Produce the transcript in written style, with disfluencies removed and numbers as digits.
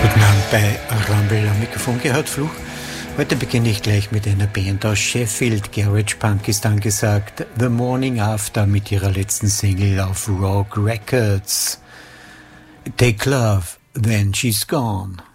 Guten Abend bei Rumble am Mikrofon gehört Fluch. Heute beginne ich gleich mit einer Band aus Sheffield. Garage Punk ist angesagt. The Morning After mit ihrer letzten Single auf Rogue Records. Take Love, Then She's Gone.